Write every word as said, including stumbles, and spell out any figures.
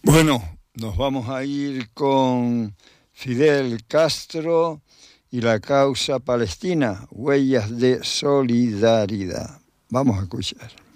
Bueno, nos vamos a ir con Fidel Castro y la causa palestina, huellas de solidaridad. Vamos a escuchar.